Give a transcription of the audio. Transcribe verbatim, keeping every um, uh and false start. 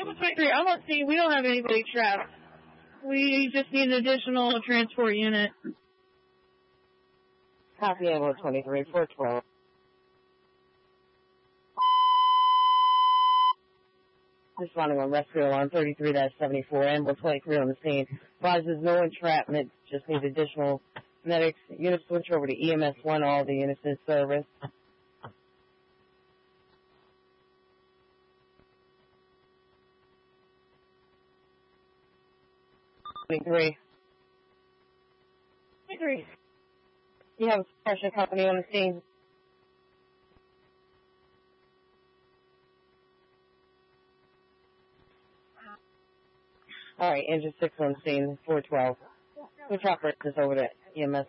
Ambulance twenty-three, I'm on scene. We don't have anybody trapped. We just need an additional transport unit. Copy Ambulance twenty-three, four twelve. Responding on rescue alarm thirty-three seventy-four, Ambulance twenty-three on the scene. Advises no entrapment, just need additional medics. Units switch over to E M S one, all the units in service. twenty-three. twenty-three. You have a suppression company on the scene. All right, engine six on the scene, four twelve. Switch operators over to E M S